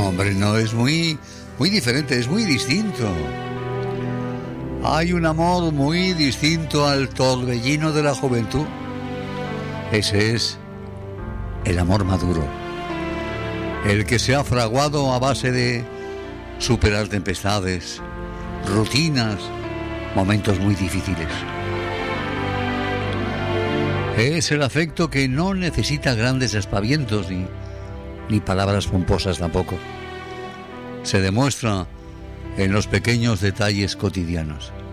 No, hombre, no, es muy diferente, es muy distinto. Hay un amor muy distinto al torbellino de la juventud. Ese es el amor maduro, el que se ha fraguado a base de superar tempestades, rutinas, momentos muy difíciles. Es el afecto que no necesita grandes aspavientos ni palabras pomposas tampoco. Se demuestra en los pequeños detalles cotidianos.